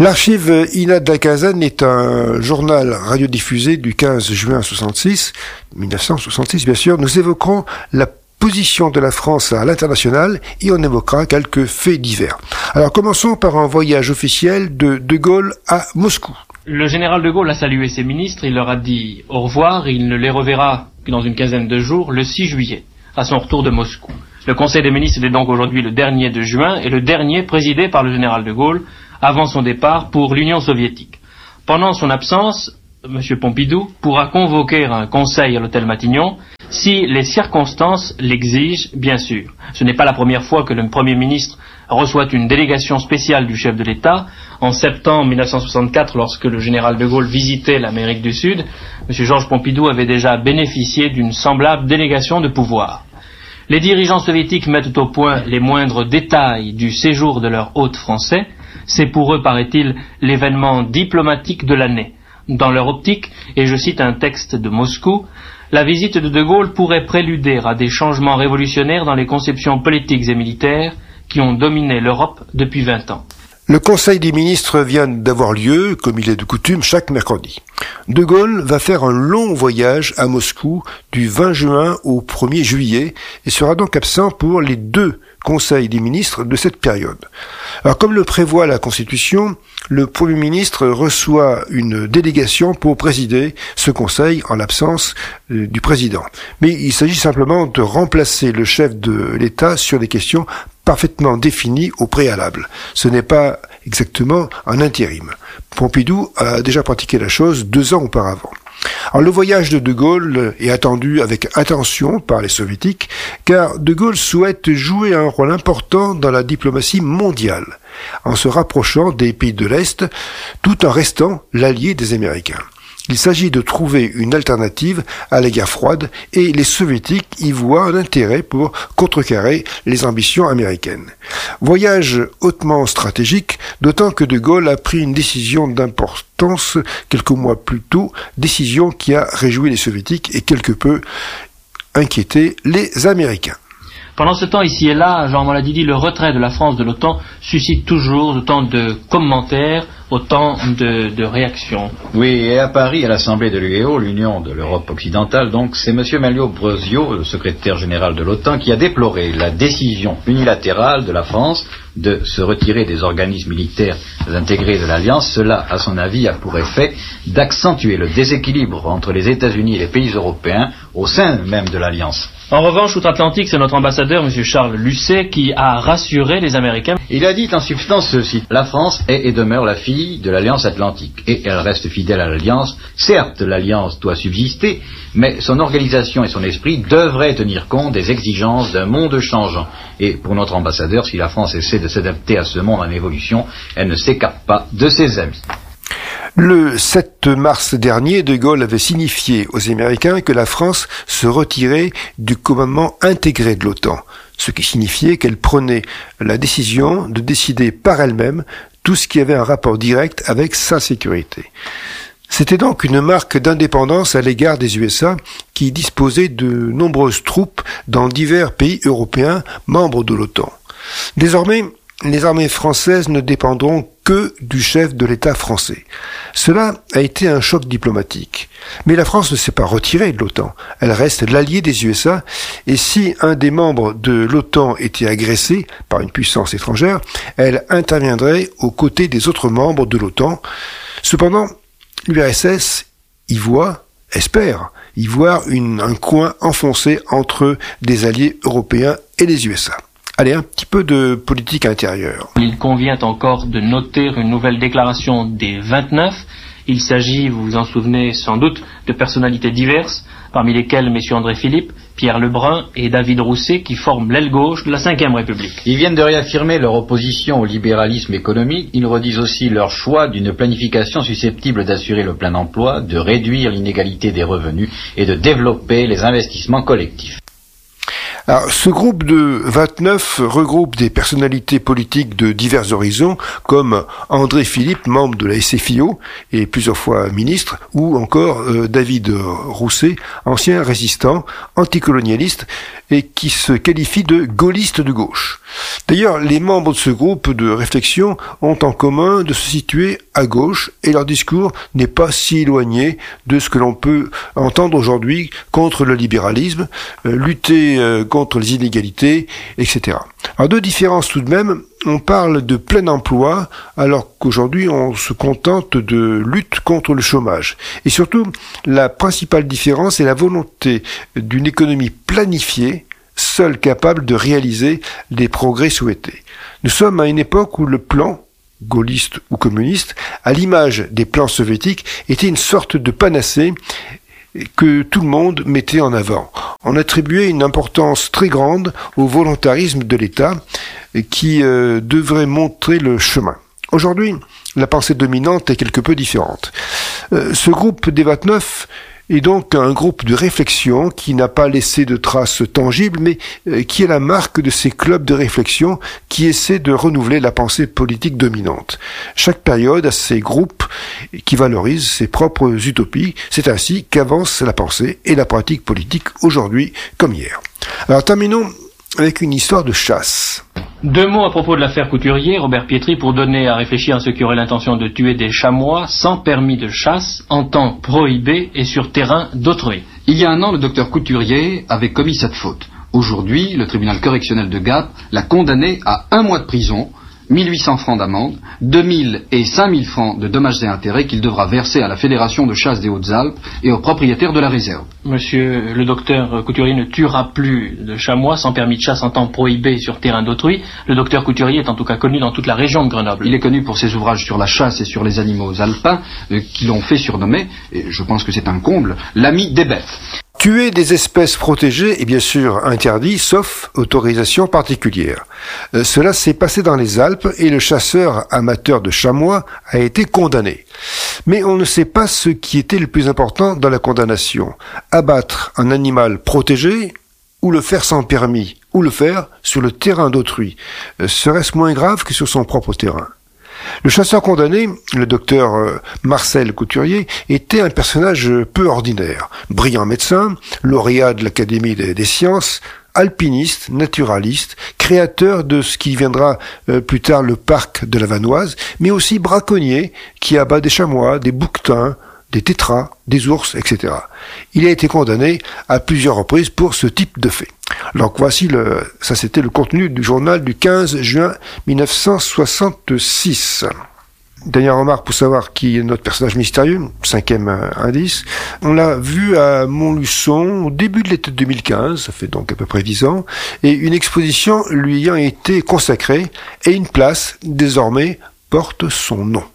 L'archive INA de la quinzaine est un journal radiodiffusé du 15 juin 1966 bien sûr. Nous évoquerons la position de la France à l'international et on évoquera quelques faits divers. Alors commençons par un voyage officiel de De Gaulle à Moscou. Le général de Gaulle a salué ses ministres, il leur a dit au revoir, il ne les reverra que dans une quinzaine de jours, le 6 juillet, à son retour de Moscou. Le Conseil des ministres est donc aujourd'hui le dernier de juin et le dernier présidé par le général de Gaulle avant son départ pour l'Union soviétique. Pendant son absence, M. Pompidou pourra convoquer un conseil à l'hôtel Matignon si les circonstances l'exigent, bien sûr. Ce n'est pas la première fois que le Premier ministre reçoit une délégation spéciale du chef de l'État. En septembre 1964, lorsque le général de Gaulle visitait l'Amérique du Sud, M. Georges Pompidou avait déjà bénéficié d'une semblable délégation de pouvoir. Les dirigeants soviétiques mettent au point les moindres détails du séjour de leur hôte français. C'est pour eux, paraît-il, l'événement diplomatique de l'année. Dans leur optique, et je cite un texte de Moscou, la visite de Gaulle pourrait préluder à des changements révolutionnaires dans les conceptions politiques et militaires qui ont dominé l'Europe depuis 20 ans. Le Conseil des ministres vient d'avoir lieu, comme il est de coutume, chaque mercredi. De Gaulle va faire un long voyage à Moscou du 20 juin au 1er juillet et sera donc absent pour les 2 Conseils des ministres de cette période. Alors, comme le prévoit la Constitution, le Premier ministre reçoit une délégation pour présider ce Conseil en l'absence du président. Mais il s'agit simplement de remplacer le chef de l'État sur des questions parfaitement définies au préalable. Ce n'est pas exactement un intérim. Pompidou a déjà pratiqué la chose 2 ans auparavant. Alors, le voyage de Gaulle est attendu avec attention par les soviétiques, car De Gaulle souhaite jouer un rôle important dans la diplomatie mondiale, en se rapprochant des pays de l'Est, tout en restant l'allié des Américains. Il s'agit de trouver une alternative à la guerre froide et les soviétiques y voient un intérêt pour contrecarrer les ambitions américaines. Voyage hautement stratégique, d'autant que De Gaulle a pris une décision d'importance quelques mois plus tôt, décision qui a réjoui les soviétiques et quelque peu inquiété les Américains. Pendant ce temps, ici et là, Jean Maladi dit, le retrait de la France de l'OTAN suscite toujours autant de commentaires, autant de réactions. Oui, et à Paris, à l'Assemblée de l'UEO, l'Union de l'Europe occidentale, donc, c'est M. Mario Brosio, le secrétaire général de l'OTAN, qui a déploré la décision unilatérale de la France de se retirer des organismes militaires intégrés de l'Alliance. Cela, à son avis, a pour effet d'accentuer le déséquilibre entre les États-Unis et les pays européens au sein même de l'Alliance. En revanche, outre-Atlantique, c'est notre ambassadeur, M. Charles Lucet, qui a rassuré les Américains. Il a dit en substance ceci: la France est et demeure la fille de l'Alliance Atlantique, et elle reste fidèle à l'Alliance. Certes, l'Alliance doit subsister, mais son organisation et son esprit devraient tenir compte des exigences d'un monde changeant. Et pour notre ambassadeur, si la France essaie de s'adapter à ce monde en évolution, elle ne s'écarte pas de ses amis. Le 7 mars dernier, De Gaulle avait signifié aux Américains que la France se retirait du commandement intégré de l'OTAN, ce qui signifiait qu'elle prenait la décision de décider par elle-même tout ce qui avait un rapport direct avec sa sécurité. C'était donc une marque d'indépendance à l'égard des USA qui disposaient de nombreuses troupes dans divers pays européens membres de l'OTAN. Désormais, les armées françaises ne dépendront que du chef de l'État français. Cela a été un choc diplomatique. Mais la France ne s'est pas retirée de l'OTAN. Elle reste l'allié des USA, et si un des membres de l'OTAN était agressé par une puissance étrangère, elle interviendrait aux côtés des autres membres de l'OTAN. Cependant, l'URSS espère y voir un coin enfoncé entre des alliés européens et les USA. Allez, un petit peu de politique intérieure. Il convient encore de noter une nouvelle déclaration des 29. Il s'agit, vous vous en souvenez sans doute, de personnalités diverses, parmi lesquelles M. André Philippe, Pierre Lebrun et David Rousset, qui forment l'aile gauche de la Ve République. Ils viennent de réaffirmer leur opposition au libéralisme économique. Ils redisent aussi leur choix d'une planification susceptible d'assurer le plein emploi, de réduire l'inégalité des revenus et de développer les investissements collectifs. Alors, ce groupe de 29 regroupe des personnalités politiques de divers horizons, comme André Philippe, membre de la SFIO et plusieurs fois ministre, ou encore David Rousset, ancien résistant, anticolonialiste, et qui se qualifie de gaulliste de gauche. D'ailleurs, les membres de ce groupe de réflexion ont en commun de se situer à gauche, et leur discours n'est pas si éloigné de ce que l'on peut entendre aujourd'hui contre le libéralisme, lutter contre les inégalités, etc. Alors, deux différences tout de même. On parle de plein emploi, alors qu'aujourd'hui on se contente de lutte contre le chômage. Et surtout, la principale différence est la volonté d'une économie planifiée, seule capable de réaliser les progrès souhaités. Nous sommes à une époque où le plan, gaulliste ou communiste, à l'image des plans soviétiques, était une sorte de panacée que tout le monde mettait en avant. On attribuait une importance très grande au volontarisme de l'État qui devrait montrer le chemin. Aujourd'hui, la pensée dominante est quelque peu différente. Ce groupe des 29 est donc un groupe de réflexion qui n'a pas laissé de traces tangibles, mais qui est la marque de ces clubs de réflexion qui essaient de renouveler la pensée politique dominante. Chaque période a ses groupes qui valorisent ses propres utopies. C'est ainsi qu'avance la pensée et la pratique politique aujourd'hui comme hier. Alors terminons avec une histoire de chasse. Deux mots à propos de l'affaire Couturier, Robert Pietri, pour donner à réfléchir à ceux qui auraient l'intention de tuer des chamois sans permis de chasse, en temps prohibé et sur terrain d'autrui. Il y a un an, le docteur Couturier avait commis cette faute. Aujourd'hui, le tribunal correctionnel de Gap l'a condamné à 1 mois de prison, 1800 francs d'amende, 2000 et 5000 francs de dommages et intérêts qu'il devra verser à la Fédération de chasse des Hautes-Alpes et aux propriétaires de la réserve. Monsieur le docteur Couturier ne tuera plus de chamois sans permis de chasse en temps prohibé sur terrain d'autrui. Le docteur Couturier est en tout cas connu dans toute la région de Grenoble. Il est connu pour ses ouvrages sur la chasse et sur les animaux alpins qui l'ont fait surnommer, et je pense que c'est un comble, l'ami des bêtes. Tuer des espèces protégées est bien sûr interdit, sauf autorisation particulière. Cela s'est passé dans les Alpes et le chasseur amateur de chamois a été condamné. Mais on ne sait pas ce qui était le plus important dans la condamnation. Abattre un animal protégé ou le faire sans permis, ou le faire sur le terrain d'autrui. Serait-ce moins grave que sur son propre terrain ? Le chasseur condamné, le docteur Marcel Couturier, était un personnage peu ordinaire. Brillant médecin, lauréat de l'Académie des sciences, alpiniste, naturaliste, créateur de ce qui viendra plus tard le parc de la Vanoise, mais aussi braconnier qui abat des chamois, des bouquetins, des tétras, des ours, etc. Il a été condamné à plusieurs reprises pour ce type de fait. Donc voici ça c'était le contenu du journal du 15 juin 1966. Dernière remarque pour savoir qui est notre personnage mystérieux, 5e indice. On l'a vu à Montluçon au début de l'été 2015, ça fait donc à peu près 10 ans, et une exposition lui ayant été consacrée et une place désormais porte son nom.